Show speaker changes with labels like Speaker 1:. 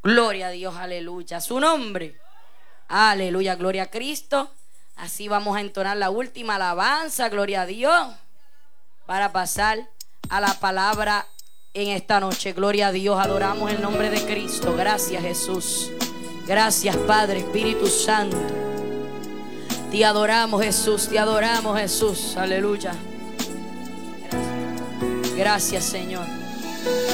Speaker 1: Gloria a Dios, aleluya. Su nombre. Aleluya, gloria a Cristo. Así vamos a entonar la última alabanza, gloria a Dios, para pasar a la palabra en esta noche. Gloria a Dios, adoramos el nombre de Cristo. Gracias, Jesús. Gracias, Padre, Espíritu Santo. Te adoramos, Jesús, te adoramos, Jesús. Aleluya. Gracias, Señor.